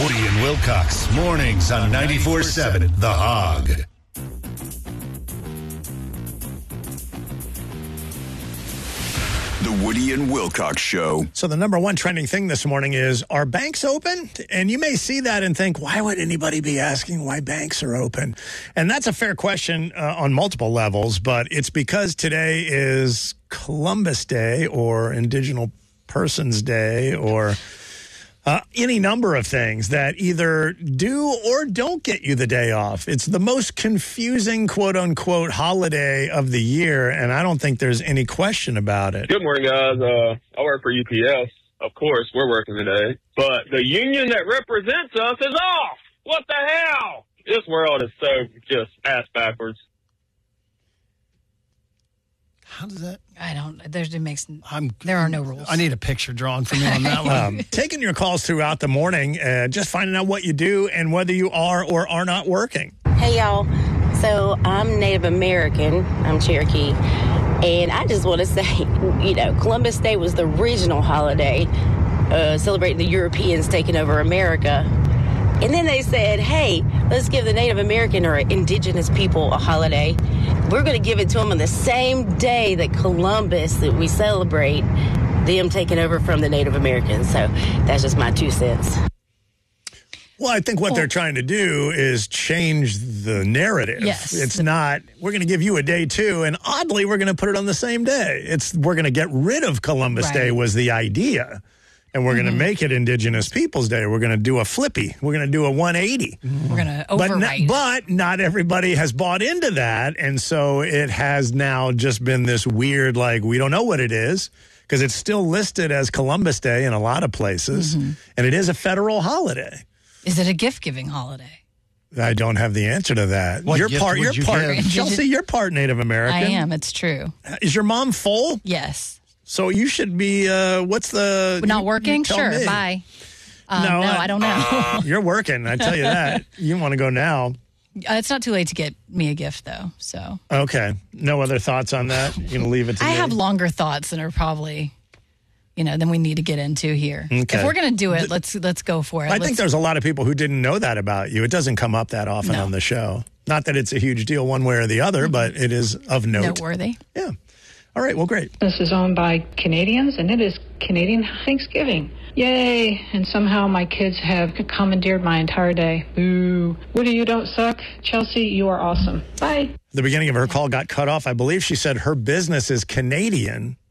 Woody and Wilcox, mornings on 94.7 The Hog. The Woody and Wilcox Show. So the number one trending thing this morning is, are banks open? And you may see that and think, why would anybody be asking why banks are open? And that's a fair question on multiple levels, but it's because today is Columbus Day or Indigenous Persons Day or any number of things that either do or don't get you the day off. It's the most confusing, quote-unquote, holiday of the year, and I don't think there's any question about it. Good morning, guys. I work for UPS. Of course, we're working today. But the union that represents us is off. What the hell? This world is so just ass backwards. How does that? There are no rules. I need a picture drawn for me on that one. Taking your calls throughout the morning, just finding out what you do and whether you are or are not working. Hey, y'all. So I'm Native American. I'm Cherokee. And I just want to say, Columbus Day was the original holiday celebrating the Europeans taking over America. And then they said, hey, let's give the Native American or indigenous people a holiday. We're going to give it to them on the same day that Columbus, that we celebrate them taking over from the Native Americans. So that's just my 2 cents. Well, I think what they're trying to do is change the narrative. Yes. It's not, we're going to give you a day too, and oddly, we're going to put it on the same day. We're going to get rid of Columbus Day was the idea. And we're going to make it Indigenous Peoples Day. We're going to do a flippy. We're going to do a 180. We're going to overwrite. But not everybody has bought into that. And so it has now just been this weird, we don't know what it is because it's still listed as Columbus Day in a lot of places. And it is a federal holiday. Is it a gift-giving holiday? I don't have the answer to that. What You're gift part, would you give? Chelsea, you're part Native American. I am. It's true. Is your mom full? Yes. So you should be, what's the... Not working? tell Sure, me. bye. No, I don't know. You're working, I tell you that. You want to go now. It's not too late to get me a gift, though. So Okay. No other thoughts on that? You're going to leave it to me? I have longer thoughts that are probably, than we need to get into here. Okay. If we're going to do it, let's go for it. I think there's a lot of people who didn't know that about you. It doesn't come up that often on the show. Not that it's a huge deal one way or the other, but it is of note. Noteworthy. Yeah. All right, well, great. This is owned by Canadians, and it is Canadian Thanksgiving. Yay! And somehow my kids have commandeered my entire day. Boo. Woody, you don't suck. Chelsea, you are awesome. Bye. The beginning of her call got cut off. I believe she said her business is Canadian,